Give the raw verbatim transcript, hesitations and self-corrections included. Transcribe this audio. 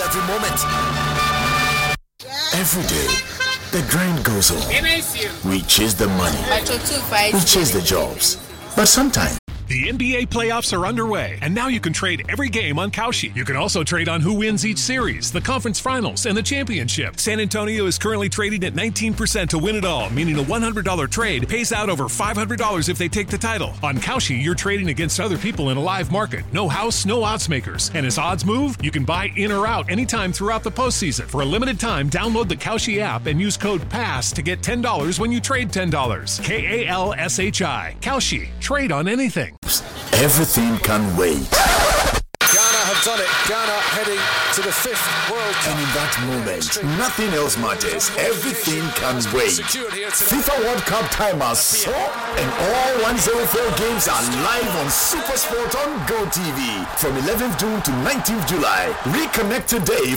every moment. Every day, the grind goes on. We chase the money. We chase the jobs. But sometimes, the N B A playoffs are underway, and now you can trade every game on Kalshi. You can also trade on who wins each series, the conference finals, and the championship. San Antonio is currently trading at nineteen percent to win it all, meaning a one hundred dollars trade pays out over five hundred dollars if they take the title. On Kalshi, you're trading against other people in a live market. No house, no odds makers. And as odds move, you can buy in or out anytime throughout the postseason. For a limited time, download the Kalshi app and use code PASS to get ten dollars when you trade ten dollars. K A L S H I. Kalshi. Trade on anything. Everything can wait. Ghana have done it. Ghana heading to the fifth World Cup. And in that moment, nothing else matters. Everything can wait. FIFA World Cup time has so, and all one oh four games are live on SuperSport on Go T V from eleventh June to nineteenth July. Reconnect today